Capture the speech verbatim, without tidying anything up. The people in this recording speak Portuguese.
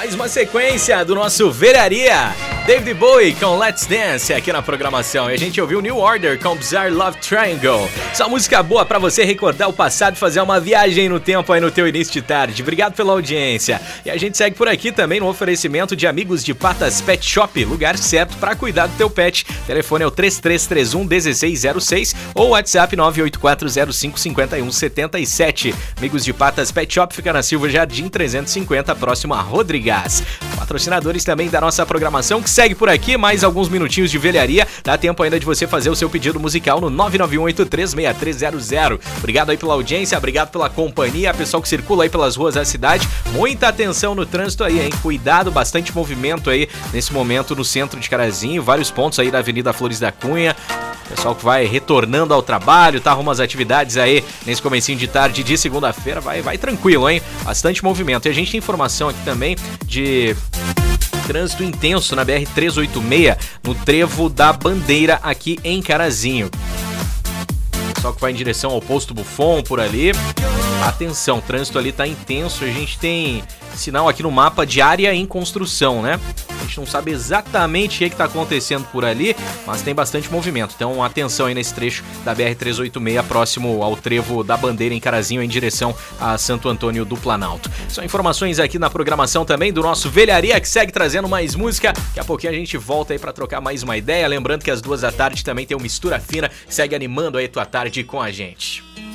Mais uma sequência do nosso Velharia. David Bowie com Let's Dance aqui na programação. E a gente ouviu New Order com Bizarre Love Triangle. Essa música boa pra você recordar o passado e fazer uma viagem no tempo aí no teu início de tarde. Obrigado pela audiência. E a gente segue por aqui também no oferecimento de Amigos de Patas Pet Shop. Lugar certo pra cuidar do teu pet. O telefone é o três três três um, um seis zero seis ou WhatsApp nove oito quatro zero cinco cinco um sete sete. Amigos de Patas Pet Shop fica na Silva Jardim trezentos e cinquenta, próximo a Rodrigues. Patrocinadores também da nossa programação que segue por aqui, mais alguns minutinhos de velharia. Dá tempo ainda de você fazer o seu pedido musical no nove nove um oito três seis três zero zero. Obrigado aí pela audiência, obrigado pela companhia, pessoal que circula aí pelas ruas da cidade. Muita atenção no trânsito aí, hein? Cuidado, bastante movimento aí nesse momento no centro de Carazinho, vários pontos aí da Avenida Flores da Cunha. Pessoal que vai retornando ao trabalho, tá? Arruma as atividades aí nesse comecinho de tarde de segunda-feira, vai, vai tranquilo, hein? Bastante movimento. E a gente tem informação aqui também de trânsito intenso na B R trezentos e oitenta e seis, no Trevo da Bandeira, aqui em Carazinho. Pessoal que vai em direção ao posto Buffon por ali. Atenção, o trânsito ali tá intenso. A gente tem sinal aqui no mapa de área em construção, né? A gente não sabe exatamente o que é que tá acontecendo por ali, mas tem bastante movimento. Então, atenção aí nesse trecho da B R trezentos e oitenta e seis, próximo ao Trevo da Bandeira, em Carazinho, em direção a Santo Antônio do Planalto. São informações aqui na programação também do nosso Velharia, que segue trazendo mais música. Daqui a pouquinho a gente volta aí pra trocar mais uma ideia. Lembrando que às duas da tarde também tem o Mistura Fina, que segue animando aí tua tarde com a gente.